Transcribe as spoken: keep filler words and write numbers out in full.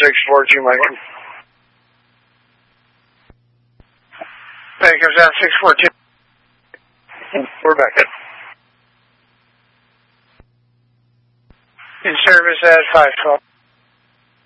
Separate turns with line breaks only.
six four two, Michael. Hey, comes down six four two. We're back in. In service at five twelve.